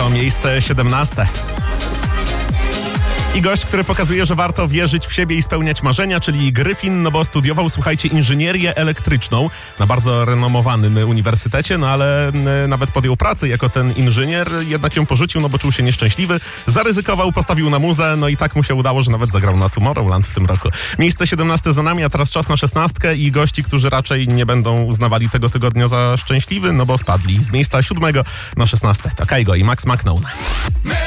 to miejsce 17. I gość, który pokazuje, że warto wierzyć w siebie i spełniać marzenia, czyli Gryfin, no bo studiował, słuchajcie, inżynierię elektryczną na bardzo renomowanym uniwersytecie, no ale nawet podjął pracę jako ten inżynier, jednak ją porzucił, no bo czuł się nieszczęśliwy, zaryzykował, postawił na muzę, no i tak mu się udało, że nawet zagrał na Tomorrowland w tym roku. Miejsce 17 za nami, a teraz czas na 16 i gości, którzy raczej nie będą uznawali tego tygodnia za szczęśliwy, no bo spadli z miejsca 7 na 16. To Kygo i Max McKnown.